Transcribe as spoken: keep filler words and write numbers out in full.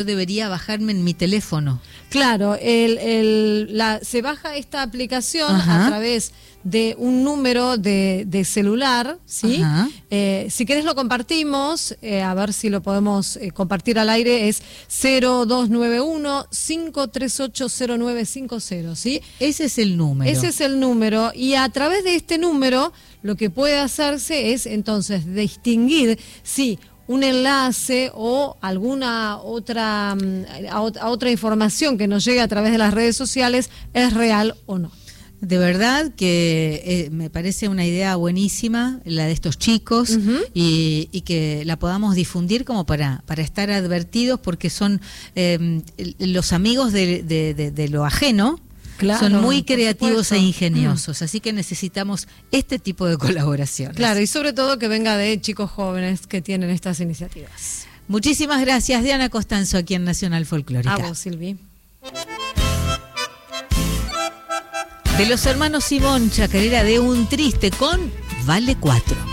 debería bajarme en mi teléfono. Claro, el, el, la, se baja esta aplicación Ajá. a través de un número de, de celular, ¿sí? Eh, si querés lo compartimos, eh, a ver si lo podemos eh, compartir al aire, es cero dos nueve uno, cinco tres ocho, cero nueve cinco cero, ¿sí? Ese es el número. Ese es el número, y a través de este número lo que puede hacerse es entonces distinguir si un enlace o alguna otra, a otra información que nos llegue a través de las redes sociales es real o no. De verdad que eh, me parece una idea buenísima la de estos chicos uh-huh. y, y que la podamos difundir como para, para estar advertidos, porque son eh, los amigos de, de, de, de lo ajeno. Claro, son muy creativos e ingeniosos, mm. así que necesitamos este tipo de colaboraciones. Claro, y sobre todo que venga de chicos jóvenes que tienen estas iniciativas. Muchísimas gracias, Diana Costanzo, aquí en Nacional Folclórica. A vos, Silvi. De los hermanos Simón, chacarera de Un Triste con Vale cuatro.